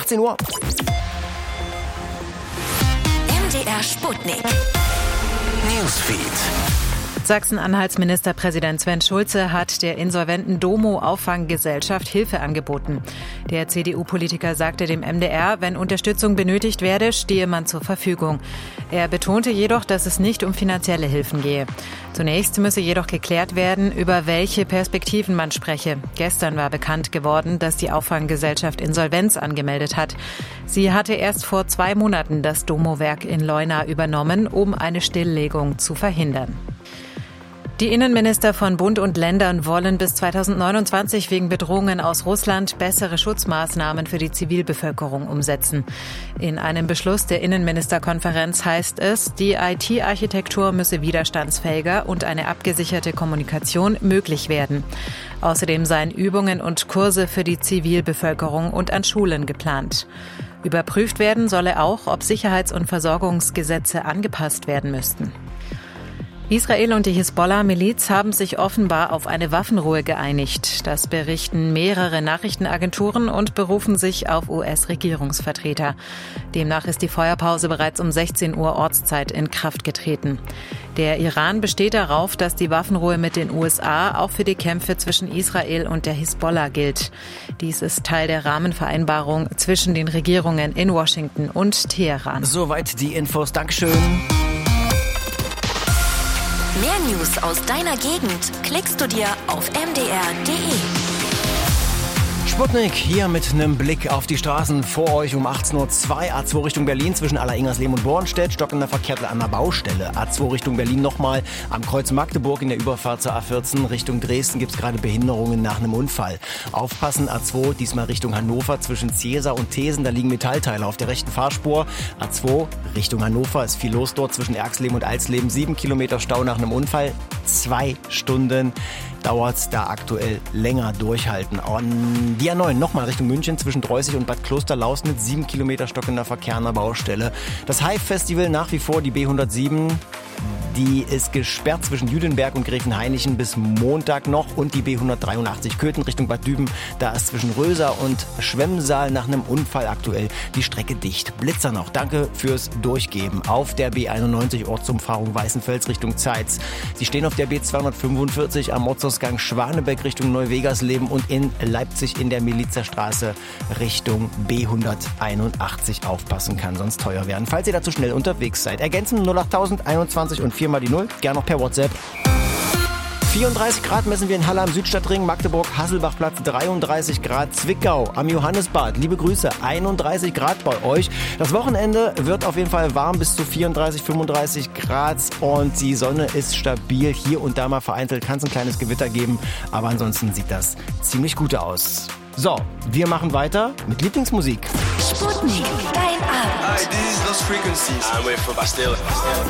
18 Uhr. MDR Sputnik. Newsfeed. Sachsen-Anhalts Ministerpräsident Sven Schulze hat der insolventen Domo-Auffanggesellschaft Hilfe angeboten. Der CDU-Politiker sagte dem MDR, wenn Unterstützung benötigt werde, stehe man zur Verfügung. Er betonte jedoch, dass es nicht um finanzielle Hilfen gehe. Zunächst müsse jedoch geklärt werden, über welche Perspektiven man spreche. Gestern war bekannt geworden, dass die Auffanggesellschaft Insolvenz angemeldet hat. Sie hatte erst vor 2 Monaten das Domo-Werk in Leuna übernommen, um eine Stilllegung zu verhindern. Die Innenminister von Bund und Ländern wollen bis 2029 wegen Bedrohungen aus Russland bessere Schutzmaßnahmen für die Zivilbevölkerung umsetzen. In einem Beschluss der Innenministerkonferenz heißt es, die IT-Architektur müsse widerstandsfähiger und eine abgesicherte Kommunikation möglich werden. Außerdem seien Übungen und Kurse für die Zivilbevölkerung und an Schulen geplant. Überprüft werden solle auch, ob Sicherheits- und Versorgungsgesetze angepasst werden müssten. Israel und die Hisbollah-Miliz haben sich offenbar auf eine Waffenruhe geeinigt. Das berichten mehrere Nachrichtenagenturen und berufen sich auf US-Regierungsvertreter. Demnach ist die Feuerpause bereits um 16 Uhr Ortszeit in Kraft getreten. Der Iran besteht darauf, dass die Waffenruhe mit den USA auch für die Kämpfe zwischen Israel und der Hisbollah gilt. Dies ist Teil der Rahmenvereinbarung zwischen den Regierungen in Washington und Teheran. Soweit die Infos. Dankeschön. Mehr News aus deiner Gegend klickst du dir auf mdr.de. Sputnik hier mit einem Blick auf die Straßen vor euch um 18.02 Uhr. A2 Richtung Berlin zwischen Aller-Ingersleben und Bornstedt. Stockender Verkehr an der Baustelle. A2 Richtung Berlin nochmal am Kreuz Magdeburg in der Überfahrt zur A14. Richtung Dresden gibt es gerade Behinderungen nach einem Unfall. Aufpassen, A2 diesmal Richtung Hannover zwischen Ziesa und Thesen. Da liegen Metallteile auf der rechten Fahrspur. A2 Richtung Hannover ist viel los dort zwischen Erxleben und Alsleben. 7 Kilometer Stau nach einem Unfall. 2 Stunden dauert da aktuell länger durchhalten. Und die A9 nochmal Richtung München zwischen Dreußig und Bad Kloster-Lausnitz. 7 Kilometer stockender Verkehr an der Baustelle. Das Hive-Festival nach wie vor, die B107. Die ist gesperrt zwischen Jüdenberg und Gräfenhainichen bis Montag noch. Und die B183 Köthen Richtung Bad Düben. Da ist zwischen Röser und Schwemmsaal nach einem Unfall aktuell die Strecke dicht. Blitzer noch. Danke fürs Durchgeben. Auf der B91 Ortsumfahrung Weißenfels Richtung Zeitz. Sie stehen auf der B245 am Ortsausgang Schwanebeck Richtung Neuwegersleben und in Leipzig in der Milizerstraße Richtung B181 aufpassen, kann sonst teuer werden. Falls ihr dazu schnell unterwegs seid. Ergänzen 08000 21 und 4 mal die 0. Gerne noch per WhatsApp. 34 Grad messen wir in Halle am Südstadtring, Magdeburg, Hasselbachplatz 33 Grad, Zwickau am Johannesbad. Liebe Grüße, 31 Grad bei euch. Das Wochenende wird auf jeden Fall warm, bis zu 34, 35 Grad und die Sonne ist stabil. Hier und da mal vereinzelt kann es ein kleines Gewitter geben, aber ansonsten sieht das ziemlich gut aus. So, wir machen weiter mit Lieblingsmusik. Sputnik, dein Abend. Hi, this is Lost Frequencies. I'm with Bastille.